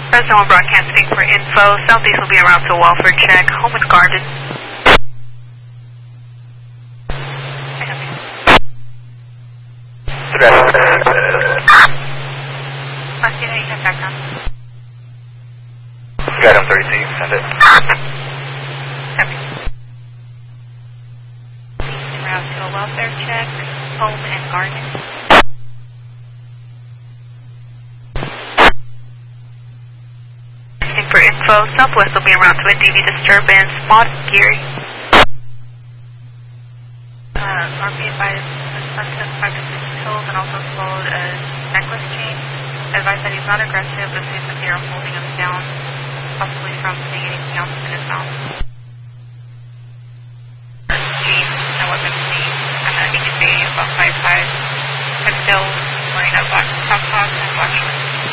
President 1 broadcasting for info. Southeast will be around to welfare check. Home and garden. Stratum 32, send it. Copy. En route to a welfare check. Home and garden. For info, Southwest will be around to a DV disturbance. Mod Geary. RP advised the suspect 5 to 6 pills and also swallowed a necklace chain. Advised that he's not aggressive, but seems that they are holding him down, possibly from putting anything else in his mouth. Jeans, no weapon seen. He could be about 5'5", but still wearing a black top and black shorts.